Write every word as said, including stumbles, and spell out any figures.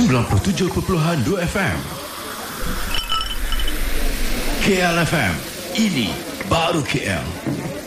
sembilan puluh tujuh perpuluhan dua F M. K L F M, ini baru K L.